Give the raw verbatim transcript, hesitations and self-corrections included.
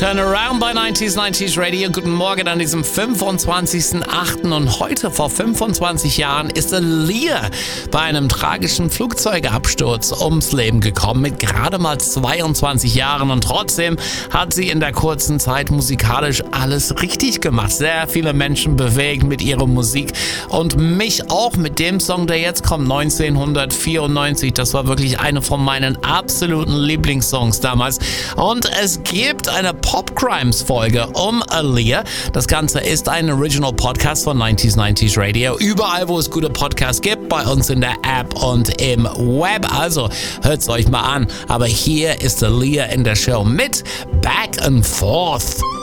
Turn Around bei neunzig neunzig Radio. Guten Morgen an diesem fünfundzwanzigsten achten Und heute vor fünfundzwanzig Jahren ist Aaliyah bei einem tragischen Flugzeugabsturz ums Leben gekommen mit gerade mal zweiundzwanzig Jahren. Und trotzdem hat sie in der kurzen Zeit musikalisch alles richtig gemacht. Sehr viele Menschen bewegt mit ihrer Musik und mich auch mit dem Song, der jetzt kommt, neunzehnhundertvierundneunzig. Das war wirklich eine von meinen absoluten Lieblingssongs damals. Und es gibt eine Pop-Crimes-Folge um Aaliyah. Das Ganze ist ein Original-Podcast von neunzig neunzig Radio. Überall, wo es gute Podcasts gibt, bei uns in der App und im Web. Also hört es euch mal an. Aber hier ist Aaliyah in der Show mit Back and Forth.